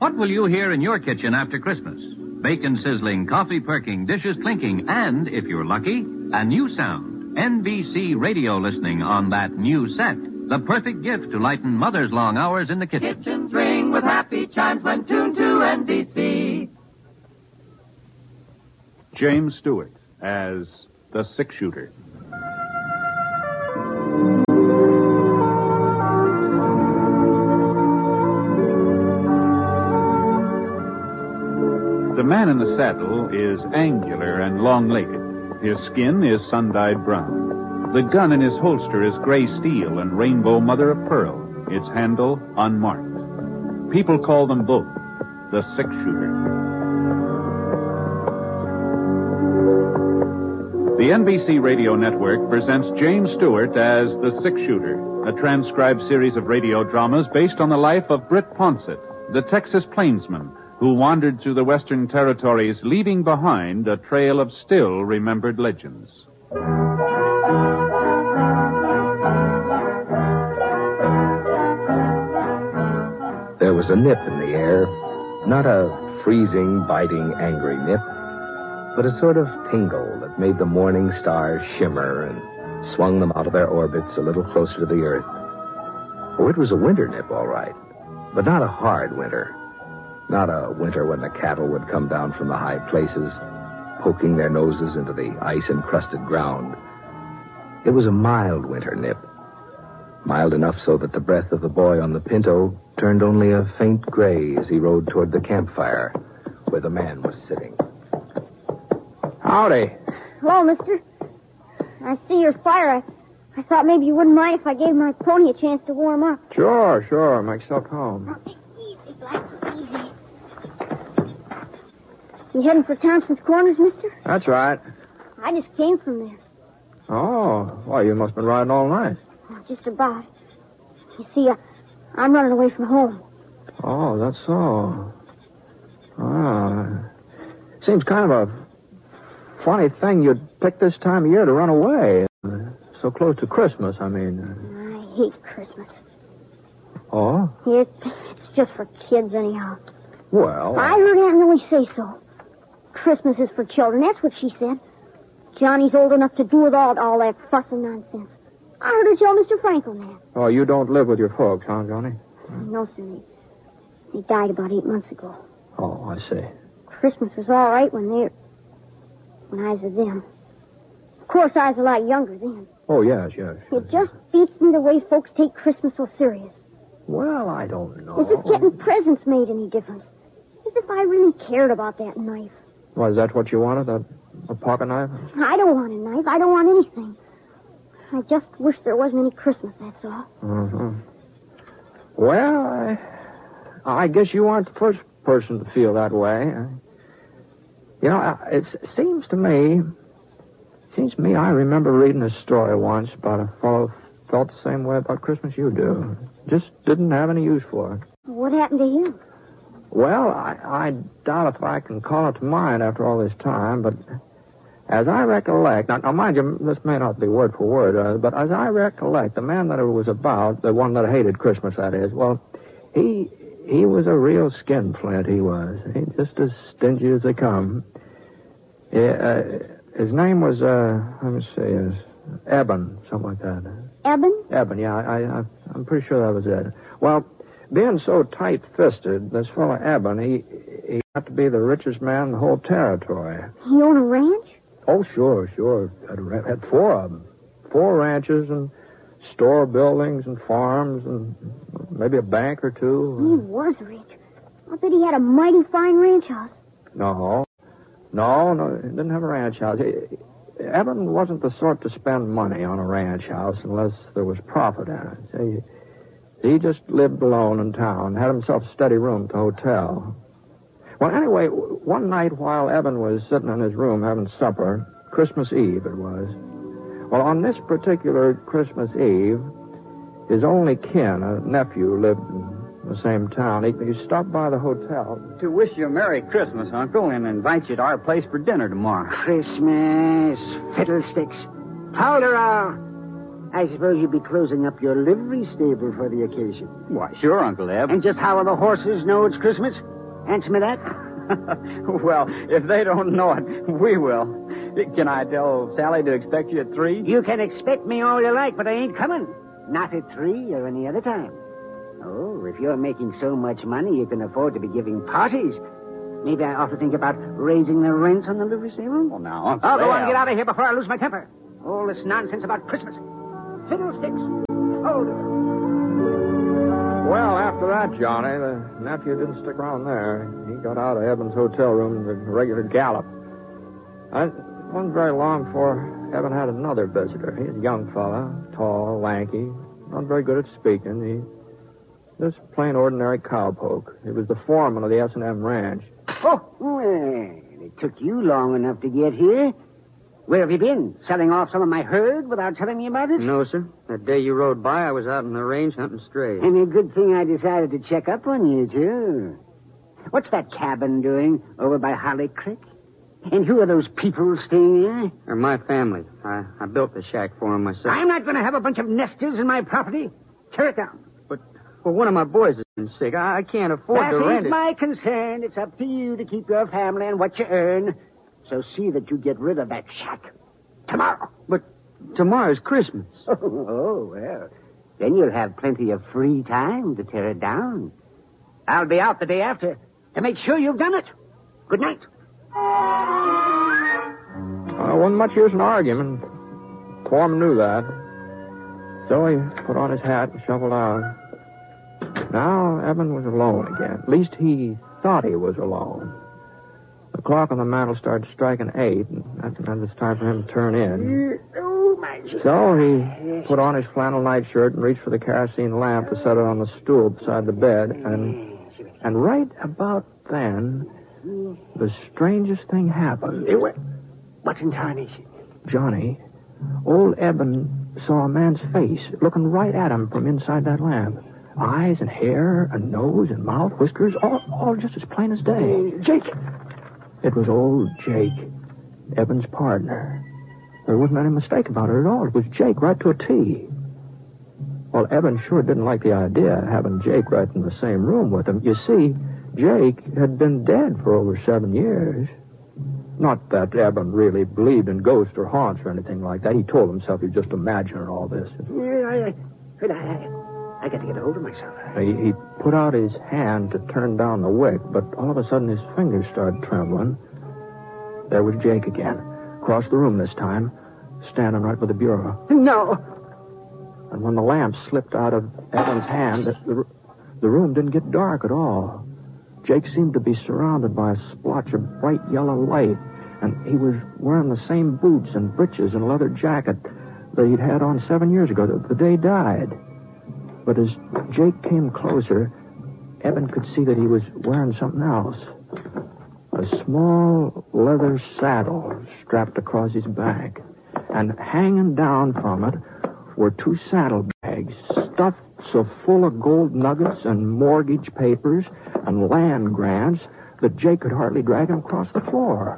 What will you hear in your kitchen after Christmas? Bacon sizzling, coffee perking, dishes clinking, and, if you're lucky, a new sound. NBC radio listening on that new set. The perfect gift to lighten Mother's long hours in the kitchen. Kitchens ring with happy chimes when tuned to NBC. James Stewart as the six-shooter. The man in the saddle is angular and long-legged. His skin is sun-dyed brown. The gun in his holster is gray steel and rainbow mother-of-pearl, its handle unmarked. People call them both the six-shooter. The NBC Radio Network presents James Stewart as the six-shooter, a transcribed series of radio dramas based on the life of Britt Ponsett, the Texas plainsman who wandered through the Western Territories, leaving behind a trail of still-remembered legends. There was a nip in the air, not a freezing, biting, angry nip, but a sort of tingle that made the morning stars shimmer and swung them out of their orbits a little closer to the earth. Oh, it was a winter nip, all right, but not a hard winter. Not a winter when the cattle would come down from the high places, poking their noses into the ice-encrusted ground. It was a mild winter nip. Mild enough so that the breath of the boy on the Pinto turned only a faint gray as he rode toward the campfire where the man was sitting. Howdy. Hello, mister. I see your fire. I thought maybe you wouldn't mind if I gave my pony a chance to warm up. Sure. Make yourself home. Now, take it easy, Black. Easy. You heading for Thompson's Corners, mister? That's right. I just came from there. Oh, well, you must have been riding all night. Oh, just about. You see, I'm running away from home. Oh, that's so. Seems kind of a funny thing you'd pick this time of year to run away. So close to Christmas, I mean. I hate Christmas. Oh? It's just for kids, anyhow. Well... I heard Aunt Millie say so. Christmas is for children, that's what she said. Johnny's old enough to do without all that fuss and nonsense. I heard her tell Mr. Franklin that. Oh, you don't live with your folks, huh, Johnny? No, sir. They died about 8 months ago. Oh, I see. Christmas was all right when I was with them. Of course, I was a lot younger then. Oh, yes. It just beats me the way folks take Christmas so serious. Well, I don't know. As if getting presents made any difference. As if I really cared about that knife. Well, is that what you wanted, a pocket knife? I don't want a knife. I don't want anything. I just wish there wasn't any Christmas, that's all. Mm-hmm. Well, I guess you aren't the first person to feel that way. You know, it seems to me I remember reading a story once about a fellow who felt the same way about Christmas you do. Just didn't have any use for it. What happened to you? Well, I doubt if I can call it to mind after all this time, but as I recollect, now mind you, this may not be word for word, but as I recollect, the man that it was about, the one that hated Christmas, that is, well, he was a real skinflint, he was. He just as stingy as they come. His name was, let me see, Eben, something like that. Eben? Eben, yeah, I'm pretty sure that was it. Well, being so tight-fisted, this fellow Eben, he got to be the richest man in the whole territory. He owned a ranch? Oh, sure. Had 4 of them. 4 ranches and store buildings and farms and maybe a bank or 2. He was rich. I bet he had a mighty fine ranch house. No, he didn't have a ranch house. Eben wasn't the sort to spend money on a ranch house unless there was profit in it. He just lived alone in town, had himself a steady room at the hotel. Well, anyway, one night while Eben was sitting in his room having supper, Christmas Eve it was. Well, on this particular Christmas Eve, his only kin, a nephew, lived in the same town. He stopped by the hotel. To wish you a Merry Christmas, Uncle, and invite you to our place for dinner tomorrow. Christmas, fiddlesticks. How old are I suppose you'd be closing up your livery stable for the occasion. Why, sure, Uncle Eb. And just how will the horses know it's Christmas? Answer me that. Well, if they don't know it, we will. Can I tell Sally to expect you at 3? You can expect me all you like, but I ain't coming. Not at 3 or any other time. Oh, if you're making so much money you can afford to be giving parties, maybe I ought to think about raising the rent on the livery stable. Well, now, Uncle I'll go on Eb. and get out of here before I lose my temper. All this nonsense about Christmas. Fiddlesticks. Hold it. Well, after that, Johnny, the nephew didn't stick around there. He got out of Eben's hotel room at a regular gallop. It wasn't very long before Eben had another visitor. He was a young fella, tall, lanky, not very good at speaking. He just plain ordinary cowpoke. He was the foreman of the S&M ranch. Oh, well, it took you long enough to get here. Where have you been? Selling off some of my herd without telling me about it? No, sir. That day you rode by, I was out in the range hunting strays. And a good thing I decided to check up on you, too. What's that cabin doing over by Holly Creek? And who are those people staying there? They're my family. I built the shack for them myself. I'm not going to have a bunch of nesters in my property. Tear it down. Well, one of my boys has been sick. I can't afford to rent That it. ain't my concern. It's up to you to keep your family and what you earn. So see that you get rid of that shack. Tomorrow. But tomorrow's Christmas. Oh, well. Then you'll have plenty of free time to tear it down. I'll be out the day after to make sure you've done it. Good night. Wasn't much use in arguing. Foreman knew that. So he put on his hat and shuffled out. Now Eben was alone again. At least he thought he was alone. The clock on the mantel started striking 8, and that's when it was time for him to turn in. Oh, my God. So he put on his flannel nightshirt and reached for the kerosene lamp to set it on the stool beside the bed. And right about then, the strangest thing happened. What in tarnation? Johnny, old Eben saw a man's face looking right at him from inside that lamp. Eyes and hair and nose and mouth, whiskers, all just as plain as day. Jake! It was old Jake, Eben's partner. There wasn't any mistake about it at all. It was Jake right to a T. Well, Eben sure didn't like the idea of having Jake right in the same room with him. You see, Jake had been dead for over 7 years. Not that Eben really believed in ghosts or haunts or anything like that. He told himself he was just imagining all this. I got to get a hold of myself. He put out his hand to turn down the wick, but all of a sudden his fingers started trembling. There was Jake again, across the room this time, standing right by the bureau. No. And when the lamp slipped out of Eben's hand, the room didn't get dark at all. Jake seemed to be surrounded by a splotch of bright yellow light, and he was wearing the same boots and breeches and leather jacket that he'd had on 7 years ago, the day he died. But as Jake came closer, Eben could see that he was wearing something else. A small leather saddle strapped across his back. And hanging down from it were 2 saddlebags stuffed so full of gold nuggets and mortgage papers and land grants that Jake could hardly drag him across the floor.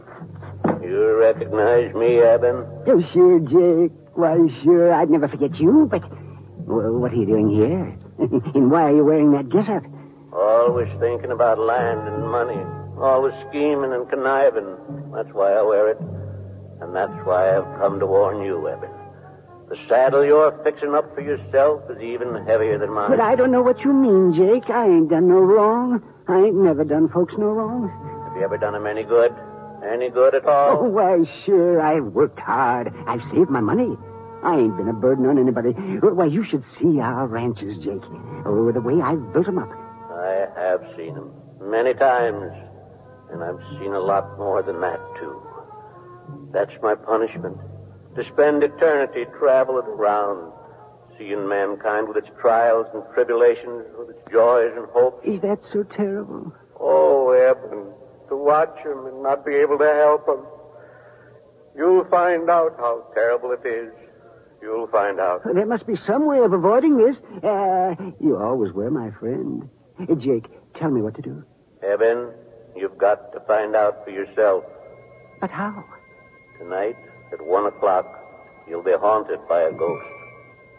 You recognize me, Eben? Oh, sure, Jake. Why, sure. I'd never forget you, but... Well, what are you doing here? And why are you wearing that getup? Always thinking about land and money. Always scheming and conniving. That's why I wear it. And that's why I've come to warn you, Eben. The saddle you're fixing up for yourself is even heavier than mine. But I don't know what you mean, Jake. I ain't done no wrong. I ain't never done folks no wrong. Have you ever done them any good? Any good at all? Oh, why, sure. I've worked hard. I've saved my money. I ain't been a burden on anybody. Why, you should see our ranches, Jake. Oh, the way I've built them up. I have seen them many times. And I've seen a lot more than that, too. That's my punishment. To spend eternity traveling around, seeing mankind with its trials and tribulations, with its joys and hopes. Is that so terrible? Oh, Eben, to watch him and not be able to help him. You'll find out how terrible it is. You'll find out. There must be some way of avoiding this. You always were my friend. Jake, tell me what to do. Eben, you've got to find out for yourself. But how? Tonight, at 1 o'clock, you'll be haunted by a ghost.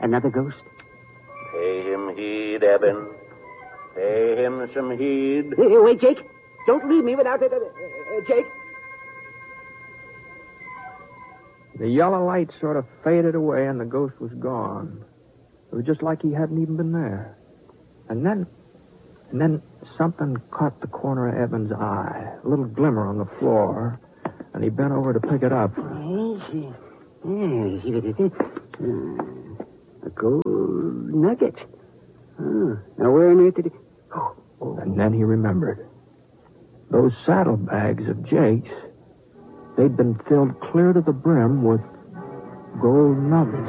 Another ghost? Pay him heed, Eben. Pay him some heed. Wait, Jake. Don't leave me without it. Jake. The yellow light sort of faded away and the ghost was gone. It was just like he hadn't even been there. And then something caught the corner of Eben's eye. A little glimmer on the floor. And he bent over to pick it up. A gold nugget. Oh, now where on earth did it... Oh. And then he remembered. Those saddlebags of Jake's, they'd been filled clear to the brim with gold nuggets.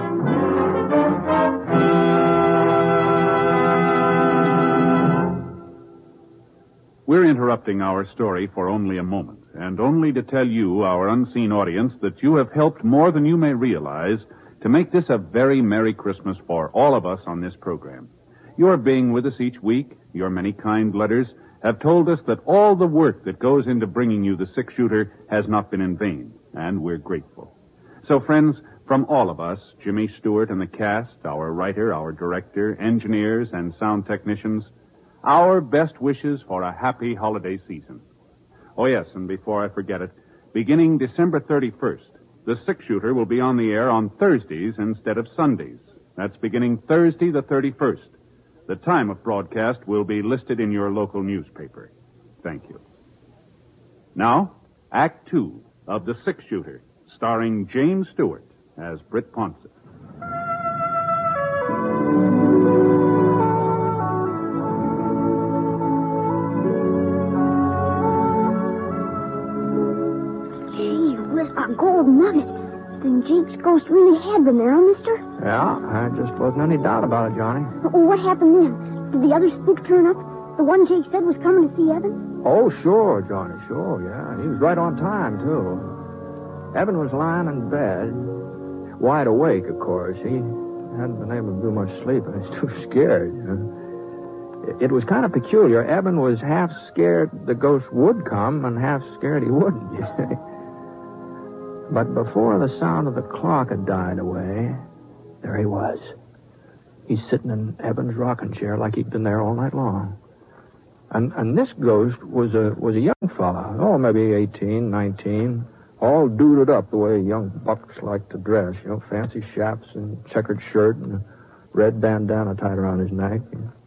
We're interrupting our story for only a moment, and only to tell you, our unseen audience, that you have helped more than you may realize to make this a very Merry Christmas for all of us on this program. Your being with us each week, your many kind letters, have told us that all the work that goes into bringing you the six-shooter has not been in vain, and we're grateful. So, friends, from all of us, Jimmy Stewart and the cast, our writer, our director, engineers, and sound technicians, our best wishes for a happy holiday season. Oh, yes, and before I forget it, beginning December 31st, the six-shooter will be on the air on Thursdays instead of Sundays. That's beginning Thursday the 31st. The time of broadcast will be listed in your local newspaper. Thank you. Now, Act 2 of The Six-Shooter, starring James Stewart as Britt Ponsett. Gee whiz, a gold nugget. Then Jake's ghost really had been there, huh, mister? Yeah, there just wasn't any doubt about it, Johnny. Oh, what happened then? Did the other spook turn up? The one Jake said was coming to see Evan? Oh, sure, Johnny, sure, yeah. He was right on time, too. Evan was lying in bed, wide awake, of course. He hadn't been able to do much sleep, and he's too scared. It was kind of peculiar. Evan was half scared the ghost would come and half scared he wouldn't, you see. But before the sound of the clock had died away, there he was. He's sitting in Evan's rocking chair like he'd been there all night long. And this ghost was a young fella. Oh, maybe 18, 19. All duded up the way young bucks like to dress. You know, fancy chaps and checkered shirt and a red bandana tied around his neck.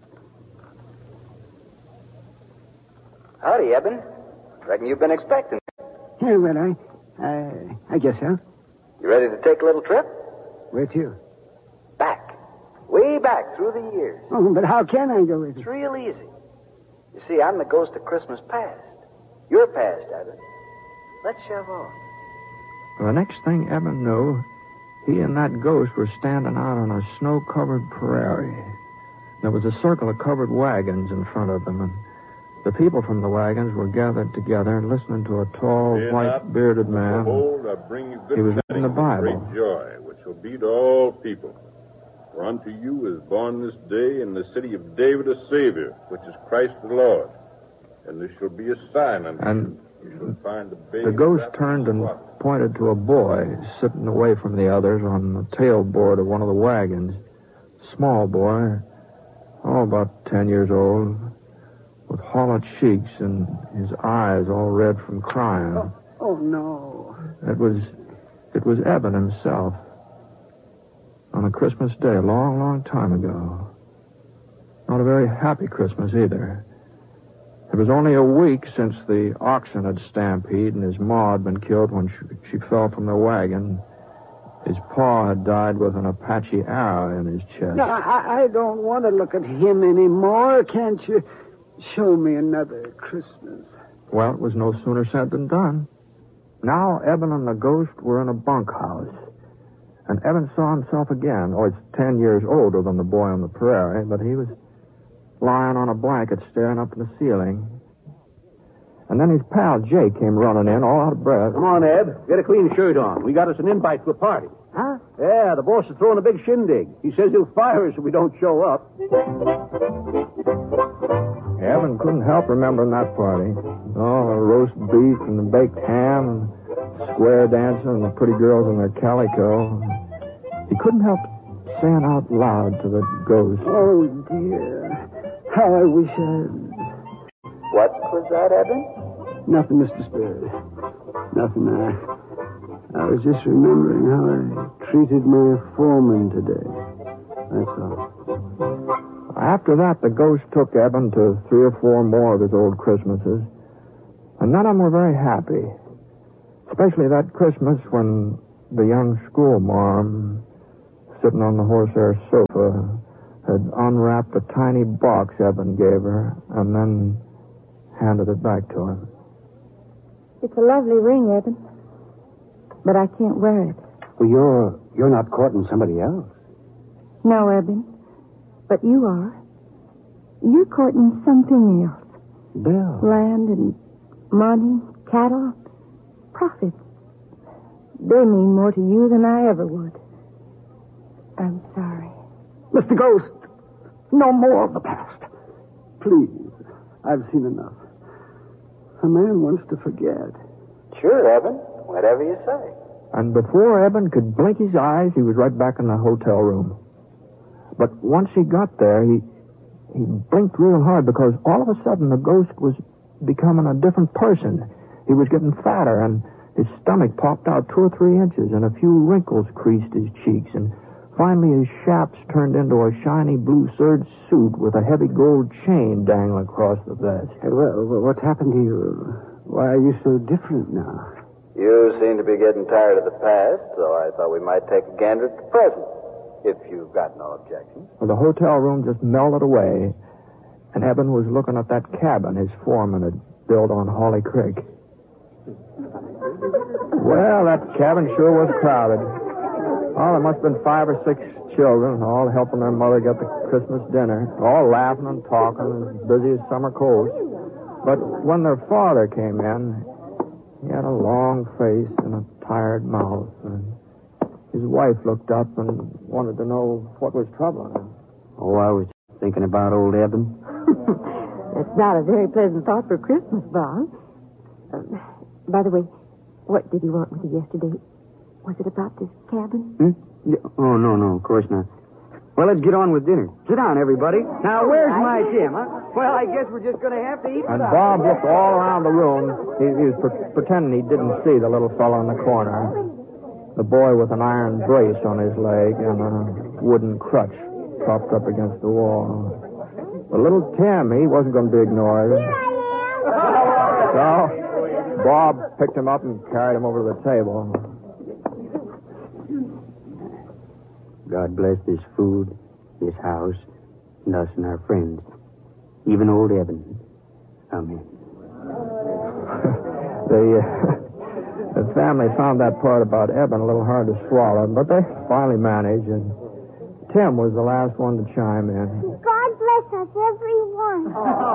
Howdy, Eben. Reckon you've been expecting me. Yeah, well, I guess so. You ready to take a little trip? Where to? Back. Way back through the years. Oh, but how can I go with you? It's real easy. You see, I'm the ghost of Christmas past. You're past, Eben. Let's shove on. The next thing Evan knew, he and that ghost were standing out on a snow-covered prairie. There was a circle of covered wagons in front of them, and the people from the wagons were gathered together listening to a tall, white-bearded man. Behold, I bring you good He was reading the tidings of Bible. great joy, which will be to all people. For unto you is born this day in the city of David a Savior, which is Christ the Lord. And this shall be a sign unto you. You shall find the baby. The ghost wrapped in turned and swaddling. pointed to a boy sitting away from the others on the tailboard of one of the wagons. Small boy, about 10 years old, with hollow cheeks and his eyes all red from crying. Oh, no. It was Evan himself. On a Christmas day, a long, long time ago. Not a very happy Christmas either. It was only a week since the oxen had stampeded and his ma had been killed when she fell from the wagon. His paw had died with an Apache arrow in his chest. No, I don't want to look at him anymore. Can't you show me another Christmas? Well, it was no sooner said than done. Now Evan and the ghost were in a bunkhouse. And Evan saw himself again. Oh, he's 10 years older than the boy on the prairie, but he was lying on a blanket staring up at the ceiling. And then his pal Jake came running in, all out of breath. Come on, Eb. Get a clean shirt on. We got us an invite to a party. Huh? Yeah, the boss is throwing a big shindig. He says he'll fire us if we don't show up. Evan couldn't help remembering that party. Oh, the roast beef and the baked ham and square dancing and the pretty girls in their calico. He couldn't help saying out loud to the ghost, "Oh, dear. How I wish I..." What was that, Eben? Nothing, Mr. Spirit. Nothing. I was just remembering how I treated my foreman today. That's all. After that, the ghost took Eben to 3 or 4 more of his old Christmases, and none of them were very happy. Especially that Christmas when the young schoolmarm, sitting on the horsehair sofa, had unwrapped a tiny box Eben gave her and then handed it back to him. It's a lovely ring, Eben, but I can't wear it. Well, you're not courting somebody else. No, Eben, but you are. You're courting something else. Bill. Land and money, cattle, profits. They mean more to you than I ever would. I'm sorry. Mr. Ghost, no more of the past. Please, I've seen enough. A man wants to forget. Sure, Eben. Whatever you say. And before Eben could blink his eyes, he was right back in the hotel room. But once he got there, he blinked real hard because all of a sudden the ghost was becoming a different person. He was getting fatter, and his stomach popped out 2 or 3 inches, and a few wrinkles creased his cheeks, and finally his chaps turned into a shiny blue serge suit with a heavy gold chain dangling across the vest. Hey, well, what's happened to you? Why are you so different now? You seem to be getting tired of the past, so I thought we might take a gander at the present, if you've got no objections. Well, the hotel room just melted away, and Eben was looking at that cabin his foreman had built on Holly Creek. Well, that cabin sure was crowded. Oh, there must have been 5 or 6 children, all helping their mother get the Christmas dinner, all laughing and talking, as busy as summer colds. But when their father came in, he had a long face and a tired mouth, and his wife looked up and wanted to know what was troubling him. Oh, I was thinking about old Eben. That's not a very pleasant thought for Christmas, Bob. By the way, what did you want with you yesterday? Was it about this cabin? Oh, no, of course not. Well, let's get on with dinner. Sit down, everybody. Now, where's my Tim, huh? Well, I guess we're just going to have to eat. And Bob looked all around the room. He was pretending he didn't see the little fellow in the corner. The boy with an iron brace on his leg and a wooden crutch propped up against the wall. But little Tim, he wasn't going to be ignored. Here I am. So Bob picked him up and carried him over to the table. God bless this food, this house, and us and our friends. Even old Eben. Amen. The family found that part about Eben a little hard to swallow, but they finally managed, and Tim was the last one to chime in. God bless us, everyone.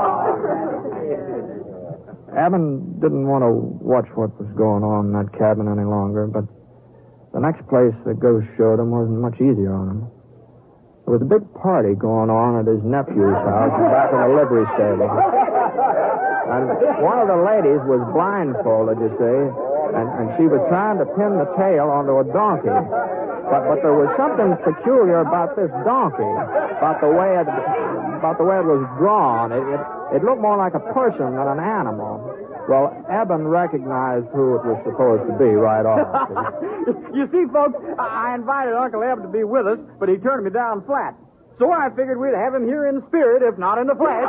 Eben didn't want to watch what was going on in that cabin any longer, but the next place the ghost showed him wasn't much easier on him. There was a big party going on at his nephew's house back in the livery stable. And one of the ladies was blindfolded, you see, and she was trying to pin the tail onto a donkey. But there was something peculiar about this donkey, about the way it was drawn. It looked more like a person than an animal. Well, Eben recognized who it was supposed to be right off. You see, folks, I invited Uncle Eb to be with us, but he turned me down flat. So I figured we'd have him here in the spirit, if not in the flesh.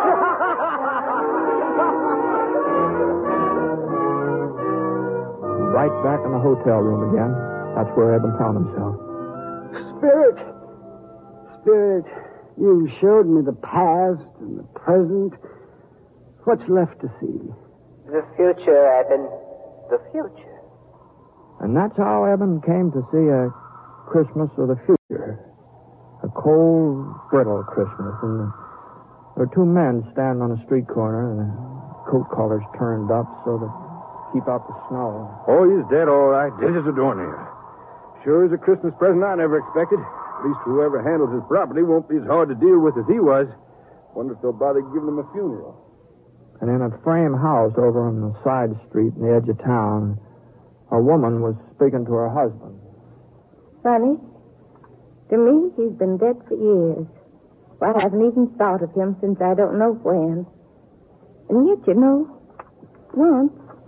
Right back in the hotel room again. That's where Eben found himself. Spirit, you showed me the past and the present. What's left to see? The future, Eben. The future. And that's how Eben came to see a Christmas of the future. A cold, brittle Christmas. And there were 2 men standing on a street corner, and their coat collars turned up so to keep out the snow. Oh, he's dead, all right. Dead as a doornail. Sure is a Christmas present I never expected. At least whoever handles his property won't be as hard to deal with as he was. Wonder if they'll bother giving him a funeral. And in a frame house over on the side street in the edge of town, a woman was speaking to her husband. Sonny, To me, he's been dead for years. I haven't even thought of him since I don't know when. And yet, you know, once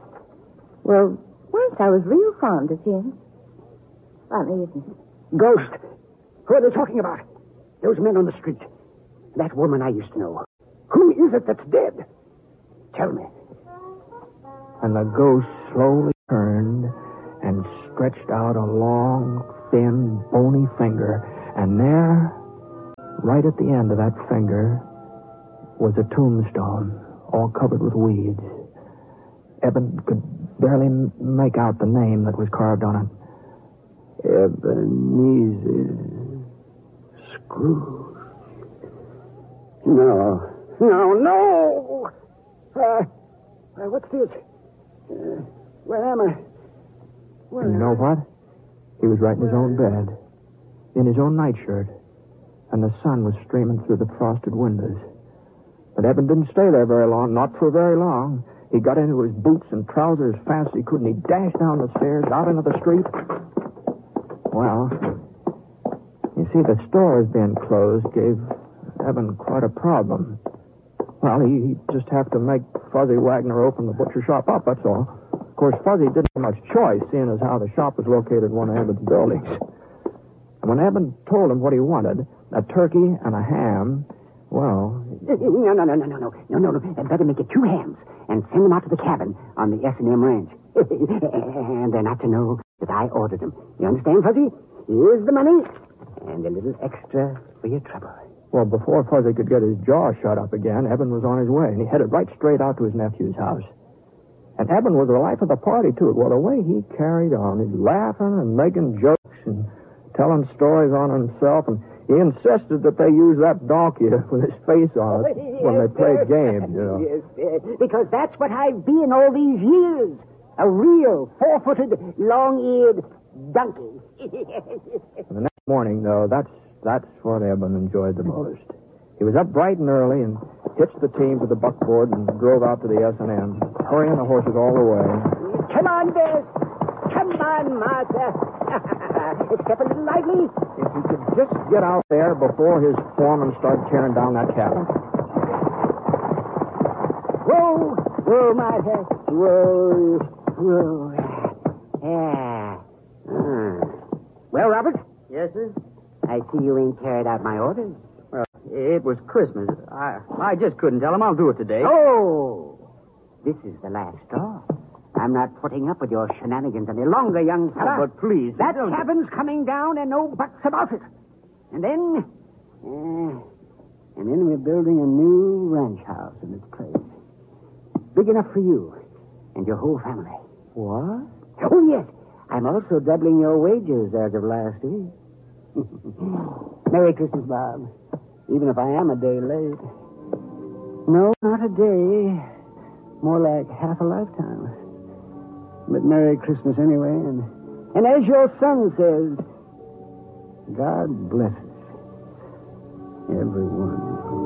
I was real fond of him. Funny, isn't it? Ghost. Who are they talking about? Those men on the street. That woman I used to know. Who is it that's dead? Tell me. And the ghost slowly turned and stretched out a long, thin, bony finger. And there, right at the end of that finger, was a tombstone, all covered with weeds. Eben could barely make out the name that was carved on it. Ebenezer Scrooge. No. What's this? Where am I? And you know what? He was right in his own bed, in his own nightshirt, and the sun was streaming through the frosted windows. But Eben didn't stay there very long, not for very long. He got into his boots and trousers as fast as he could, and he dashed down the stairs, out into the street. Well, you see, the stores being closed gave Eben quite a problem. Well, he'd just have to make Fuzzy Wagner open the butcher shop up, that's all. Of course, Fuzzy didn't have much choice, seeing as how the shop was located in one of Eben's buildings. And when Eben told him what he wanted, a turkey and a ham, well... No. Better make it 2 hams and send them out to the cabin on the S&M ranch. And they're not to know that I ordered them. You understand, Fuzzy? Here's the money and a little extra for your trouble. Well, before Fuzzy could get his jaw shut up again, Eben was on his way, and he headed right straight out to his nephew's house. And Eben was the life of the party, too. Well, the way he carried on, he's laughing and making jokes and telling stories on himself, and he insisted that they use that donkey with his face on it when they played games, you know. Yes, because that's what I've been all these years. A real 4-footed, long-eared donkey. And the next morning, though, that's what Eben enjoyed the most. He was up bright and early and hitched the team to the buckboard and drove out to the S&M, hurrying the horses all the way. Come on, Bess. Come on, Martha. Step a little lively. If he could just get out there before his foreman started tearing down that cabin. Whoa, Martha. Whoa. Yeah. Well, Robert? Yes, sir? I see you ain't carried out my orders. Well, it was Christmas. I just couldn't tell him. I'll do it today. Oh! This is the last straw. I'm not putting up with your shenanigans any longer, young fella. Oh, but please... That cabin's coming down and no buts about it. And then we're building a new ranch house in its place. Big enough for you and your whole family. What? Oh, yes. I'm also doubling your wages as of last week. Merry Christmas, Bob. Even if I am a day late. No, not a day. More like half a lifetime. But Merry Christmas anyway. And as your son says, God blesses everyone.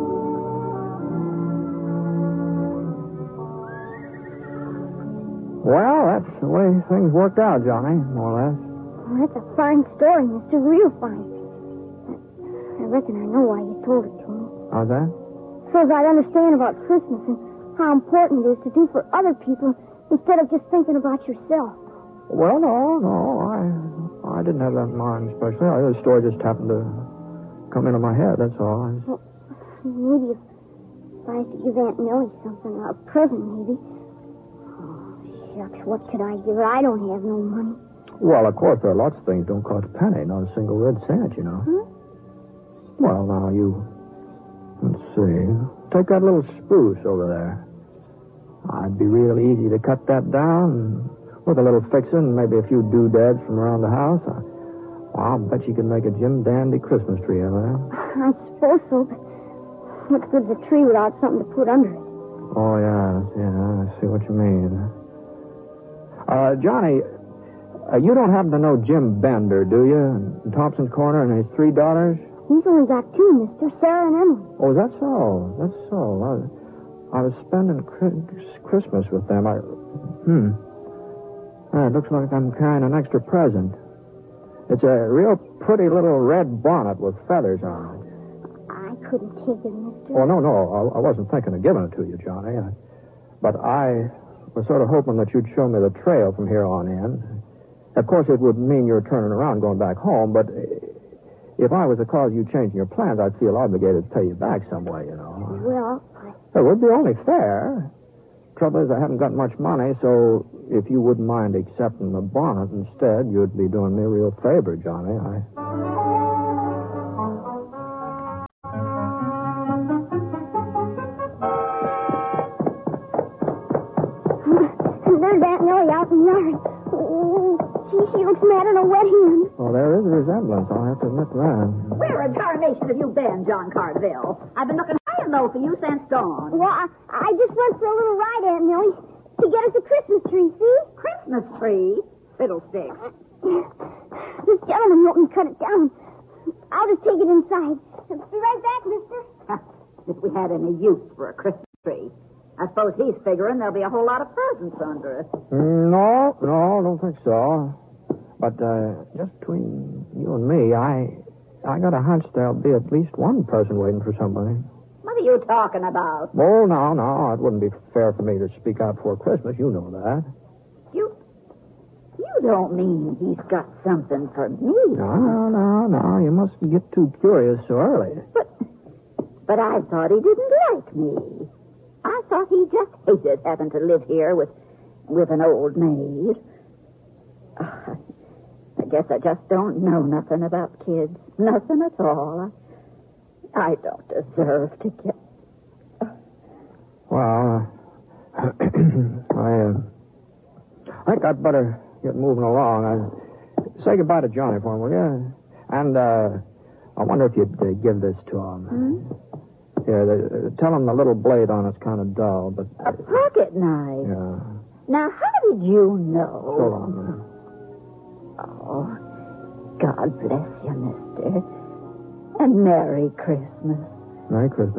Well, that's the way things worked out, Johnny, more or less. Well, that's a fine story, Mr. Real fine. I reckon I know why you told it to me. How's that? So that I'd understand about Christmas and how important it is to do for other people instead of just thinking about yourself. Well, no. I didn't have that in mind especially. The story just happened to come into my head, that's all. Well, maybe if I had to give Aunt Millie something, a present maybe. Shucks, what could I give her? I don't have no money. Well, of course, there are lots of things don't cost a penny, not a single red cent, you know. Huh? Well, now, let's see. Take that little spruce over there. It'd be real easy to cut that down with a little fixing and maybe a few doodads from around the house. I'll bet you could make a Jim Dandy Christmas tree out of that. I suppose so, but what good's a tree without something to put under it? Oh, yeah, I see what you mean. Johnny, you don't happen to know Jim Bender, do you? In Thompson's Corner and his 3 daughters? He's only got 2, mister, Sarah and Emily. Oh, that's so. I was spending Christmas with them. It looks like I'm carrying an extra present. It's a real pretty little red bonnet with feathers on it. I couldn't take it, mister. Oh, no. I wasn't thinking of giving it to you, Johnny. But I was sort of hoping that you'd show me the trail from here on in. Of course, it would mean you're turning around going back home, but if I was to cause you changing your plans, I'd feel obligated to pay you back some way, you know. Well, It would be only fair. Trouble is, I haven't got much money, so if you wouldn't mind accepting the bonnet instead, you'd be doing me a real favor, Johnny. There's Aunt Millie out in the yard. Oh, she looks mad in a wet hand. Well, there is a resemblance. I'll have to admit that. Where in tarnation have you been, John Carterville? I've been looking high and low for you since dawn. Well, I just went for a little ride, Aunt Millie, to get us a Christmas tree, see? Christmas tree? Fiddlesticks. This gentleman won't me cut it down. I'll just take it inside. Be right back, mister. If we had any use for a Christmas tree. I suppose he's figuring there'll be a whole lot of presents under it. No, don't think so. But just between you and me, I got a hunch there'll be at least one person waiting for somebody. What are you talking about? Oh, no. It wouldn't be fair for me to speak out before Christmas. You know that. You don't mean he's got something for me? No. You mustn't get too curious so early. But I thought he didn't like me. I thought he just hated having to live here with an old maid. I guess I just don't know nothing about kids. Nothing at all. I don't deserve to get... Well, I think I'd better get moving along. Say goodbye to Johnny for him, will you? And I wonder if you'd give this to him. Hmm? Here, tell him the little blade on it's kind of dull, but... A pocket knife? Yeah. Now, how did you know? So long, Oh, God bless you, mister. And Merry Christmas. Merry Christmas.